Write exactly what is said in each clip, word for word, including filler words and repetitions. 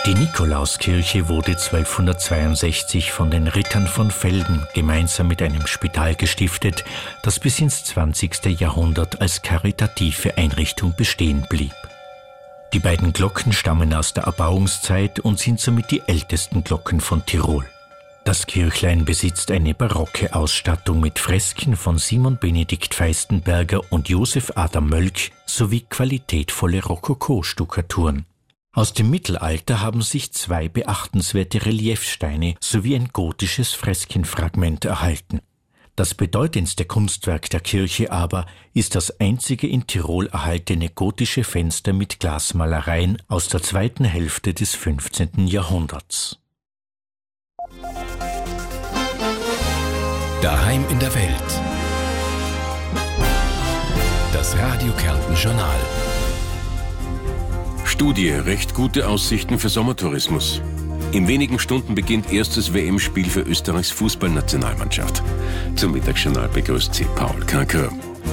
Die Nikolauskirche wurde zwölfhundertzweiundsechzig von den Rittern von Velden gemeinsam mit einem Spital gestiftet, das bis ins zwanzigste Jahrhundert als karitative Einrichtung bestehen blieb. Die beiden Glocken stammen aus der Erbauungszeit und sind somit die ältesten Glocken von Tirol. Das Kirchlein besitzt eine barocke Ausstattung mit Fresken von Simon Benedikt Feistenberger und Josef Adam Mölk sowie qualitätvolle Rokoko-Stuckaturen. Aus dem Mittelalter haben sich zwei beachtenswerte Reliefsteine sowie ein gotisches Freskenfragment erhalten. Das bedeutendste Kunstwerk der Kirche aber ist das einzige in Tirol erhaltene gotische Fenster mit Glasmalereien aus der zweiten Hälfte des fünfzehnten Jahrhunderts. Daheim in der Welt. Das Radio Kärnten Journal. Studie, recht gute Aussichten für Sommertourismus. In wenigen Stunden beginnt erstes W M-Spiel für Österreichs Fußballnationalmannschaft. Zum Mittagsjournal begrüßt sie Paul Kanker.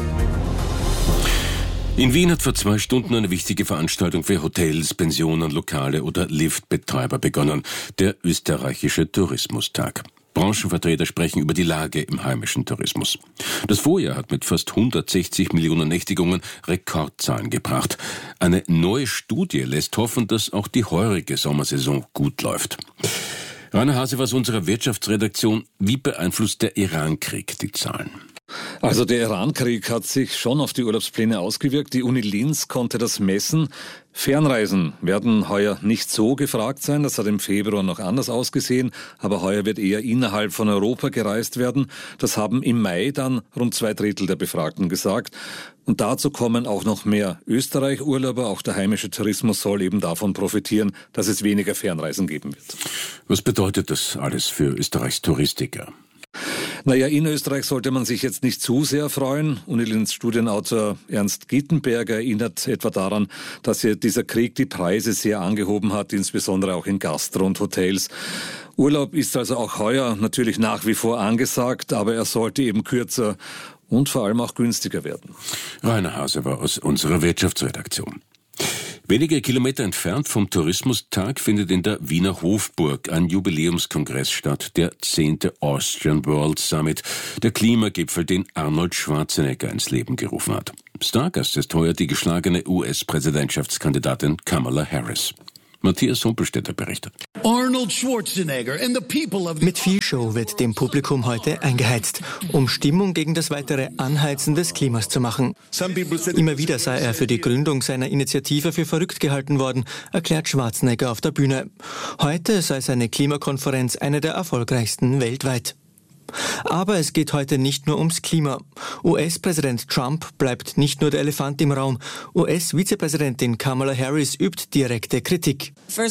In Wien hat vor zwei Stunden eine wichtige Veranstaltung für Hotels, Pensionen, Lokale oder Liftbetreiber begonnen, der österreichische Tourismustag. Branchenvertreter sprechen über die Lage im heimischen Tourismus. Das Vorjahr hat mit fast hundertsechzig Millionen Nächtigungen Rekordzahlen gebracht. Eine neue Studie lässt hoffen, dass auch die heurige Sommersaison gut läuft. Rainer Hase aus unserer Wirtschaftsredaktion. Wie beeinflusst der Irankrieg die Zahlen? Also der Irankrieg hat sich schon auf die Urlaubspläne ausgewirkt. Die Uni Linz konnte das messen. Fernreisen werden heuer nicht so gefragt sein. Das hat im Februar noch anders ausgesehen. Aber heuer wird eher innerhalb von Europa gereist werden. Das haben im Mai dann rund zwei Drittel der Befragten gesagt. Und dazu kommen auch noch mehr Österreich-Urlauber. Auch der heimische Tourismus soll eben davon profitieren, dass es weniger Fernreisen geben wird. Was bedeutet das alles für Österreichs Touristiker? Naja, in Österreich sollte man sich jetzt nicht zu sehr freuen. Unilinz Studienautor Ernst Gittenberger erinnert etwa daran, dass ja dieser Krieg die Preise sehr angehoben hat, insbesondere auch in Gastro und Hotels. Urlaub ist also auch heuer natürlich nach wie vor angesagt, aber er sollte eben kürzer und vor allem auch günstiger werden. Rainer Hase war aus unserer Wirtschaftsredaktion. Wenige Kilometer entfernt vom Tourismustag findet in der Wiener Hofburg ein Jubiläumskongress statt, der zehnte Austrian World Summit, der Klimagipfel, den Arnold Schwarzenegger ins Leben gerufen hat. Stargast ist heuer die geschlagene U S-Präsidentschaftskandidatin Kamala Harris. Matthias Humpelstädter berichtet. Arnold Schwarzenegger and the people of the Mit viel Show wird dem Publikum heute eingeheizt, um Stimmung gegen das weitere Anheizen des Klimas zu machen. Immer wieder sei er für die Gründung seiner Initiative für verrückt gehalten worden, erklärt Schwarzenegger auf der Bühne. Heute sei seine Klimakonferenz eine der erfolgreichsten weltweit. Aber es geht heute nicht nur ums Klima. U S-Präsident Trump bleibt nicht nur der Elefant im Raum. U S-Vizepräsidentin Kamala Harris übt direkte Kritik.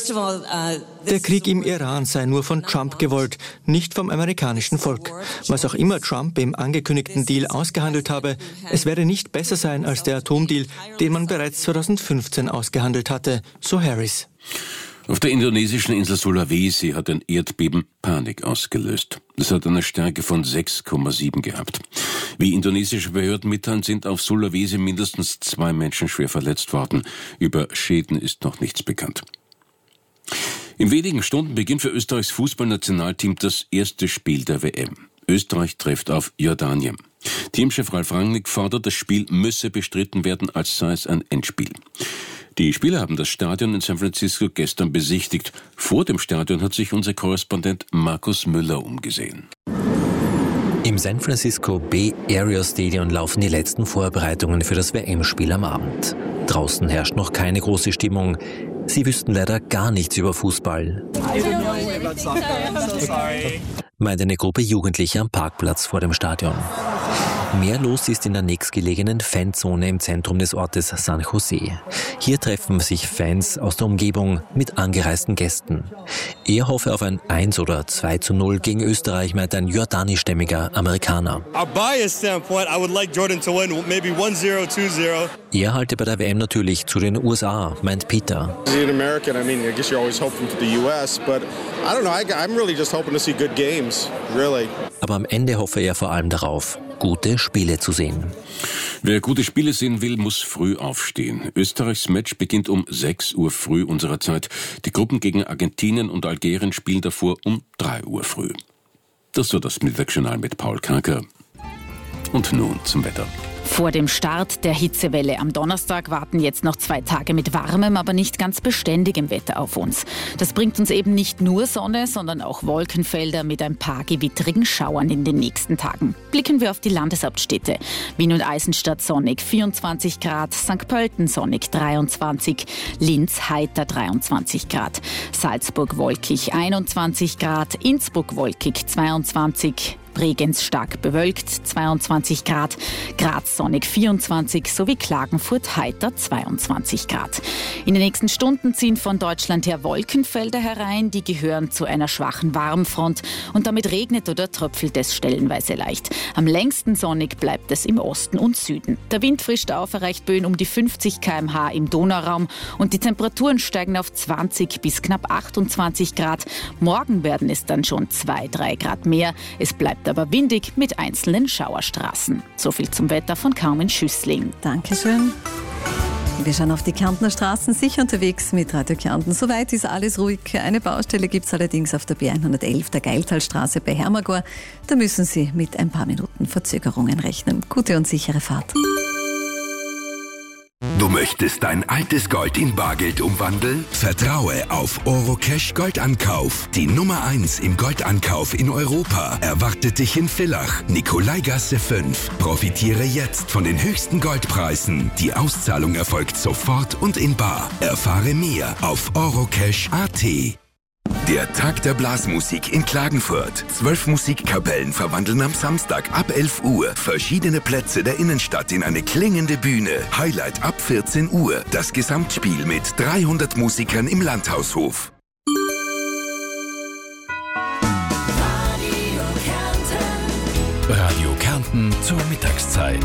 Der Krieg im Iran sei nur von Trump gewollt, nicht vom amerikanischen Volk. Was auch immer Trump im angekündigten Deal ausgehandelt habe, es werde nicht besser sein als der Atomdeal, den man bereits zweitausendfünfzehn ausgehandelt hatte, so Harris. Auf der indonesischen Insel Sulawesi hat ein Erdbeben Panik ausgelöst. Es hat eine Stärke von sechs Komma sieben gehabt. Wie indonesische Behörden mitteilen, sind auf Sulawesi mindestens zwei Menschen schwer verletzt worden. Über Schäden ist noch nichts bekannt. In wenigen Stunden beginnt für Österreichs Fußballnationalteam das erste Spiel der W M. Österreich trifft auf Jordanien. Teamchef Ralf Rangnick fordert, das Spiel müsse bestritten werden, als sei es ein Endspiel. Die Spieler haben das Stadion in San Francisco gestern besichtigt. Vor dem Stadion hat sich unser Korrespondent Markus Müller umgesehen. Im San Francisco Bay Area Stadion laufen die letzten Vorbereitungen für das W M-Spiel am Abend. Draußen herrscht noch keine große Stimmung. Sie wüssten leider gar nichts über Fußball, meint eine Gruppe Jugendlicher am Parkplatz vor dem Stadion. Mehr los ist in der nächstgelegenen Fanzone im Zentrum des Ortes San Jose. Hier treffen sich Fans aus der Umgebung mit angereisten Gästen. Er hoffe auf ein eins oder zwei zu null gegen Österreich, meint ein jordanischstämmiger Amerikaner. Er halte bei der W M natürlich zu den U S A, meint Peter. Aber am Ende hoffe er vor allem darauf, gute Spiele zu sehen. Wer gute Spiele sehen will, muss früh aufstehen. Österreichs Match beginnt um sechs Uhr früh unserer Zeit. Die Gruppen gegen Argentinien und Algerien spielen davor um drei Uhr früh. Das war das Mittagsjournal mit Paul Kaker. Und nun zum Wetter. Vor dem Start der Hitzewelle am Donnerstag warten jetzt noch zwei Tage mit warmem, aber nicht ganz beständigem Wetter auf uns. Das bringt uns eben nicht nur Sonne, sondern auch Wolkenfelder mit ein paar gewittrigen Schauern in den nächsten Tagen. Blicken wir auf die Landeshauptstädte. Wien und Eisenstadt sonnig vierundzwanzig Grad, Sankt Pölten sonnig dreiundzwanzig, Linz heiter dreiundzwanzig Grad, Salzburg wolkig einundzwanzig Grad, Innsbruck wolkig zweiundzwanzig, Bregenz stark bewölkt, zweiundzwanzig Grad, Graz sonnig vierundzwanzig sowie Klagenfurt heiter zweiundzwanzig Grad. In den nächsten Stunden ziehen von Deutschland her Wolkenfelder herein, die gehören zu einer schwachen Warmfront und damit regnet oder tröpfelt es stellenweise leicht. Am längsten sonnig bleibt es im Osten und Süden. Der Wind frischt auf, erreicht Böen um die fünfzig Kilometer pro Stunde im Donauraum und die Temperaturen steigen auf zwanzig bis knapp achtundzwanzig Grad. Morgen werden es dann schon zwei, drei Grad mehr. Es bleibt aber windig mit einzelnen Schauerstraßen. So viel zum Wetter von Carmen Schüssling. Dankeschön. Wir schauen auf die Kärntner Straßen, sicher unterwegs mit Radio Kärnten. Soweit ist alles ruhig. Eine Baustelle gibt es allerdings auf der B hundertelf, der Geiltalstraße bei Hermagor. Da müssen Sie mit ein paar Minuten Verzögerungen rechnen. Gute und sichere Fahrt. Du möchtest dein altes Gold in Bargeld umwandeln? Vertraue auf Orocash Goldankauf. Die Nummer eins im Goldankauf in Europa erwartet dich in Villach, Nikolaigasse fünf. Profitiere jetzt von den höchsten Goldpreisen. Die Auszahlung erfolgt sofort und in bar. Erfahre mehr auf orocash punkt at. Der Tag der Blasmusik in Klagenfurt. Zwölf Musikkapellen verwandeln am Samstag ab elf Uhr verschiedene Plätze der Innenstadt in eine klingende Bühne. Highlight ab vierzehn Uhr. Das Gesamtspiel mit dreihundert Musikern im Landhaushof. Radio Kärnten. Radio Kärnten zur Mittagszeit.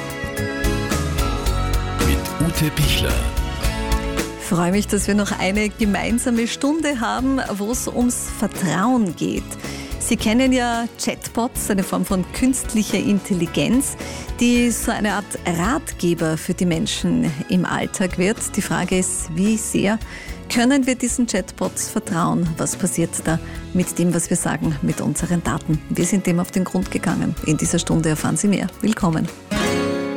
Mit Ute Pichler. Ich freue mich, dass wir noch eine gemeinsame Stunde haben, wo es ums Vertrauen geht. Sie kennen ja Chatbots, eine Form von künstlicher Intelligenz, die so eine Art Ratgeber für die Menschen im Alltag wird. Die Frage ist, wie sehr können wir diesen Chatbots vertrauen? Was passiert da mit dem, was wir sagen, mit unseren Daten? Wir sind dem auf den Grund gegangen. In dieser Stunde erfahren Sie mehr. Willkommen.